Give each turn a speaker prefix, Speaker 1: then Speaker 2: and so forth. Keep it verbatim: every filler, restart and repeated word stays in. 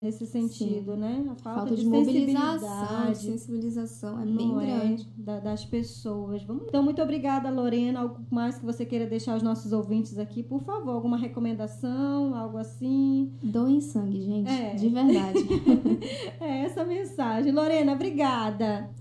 Speaker 1: nesse sentido,
Speaker 2: Sim.
Speaker 1: né? A falta,
Speaker 2: falta de,
Speaker 1: de
Speaker 2: mobilização,
Speaker 1: sensibilidade,
Speaker 2: de sensibilização é
Speaker 1: não
Speaker 2: bem
Speaker 1: é,
Speaker 2: grande.
Speaker 1: da, das pessoas. Vamos... Então, muito obrigada, Lorena. Algo mais que você queira deixar aos nossos ouvintes aqui, por favor? Alguma recomendação, algo assim?
Speaker 2: Doem sangue, gente,
Speaker 1: É.
Speaker 2: de verdade.
Speaker 1: É essa a mensagem. Lorena, obrigada.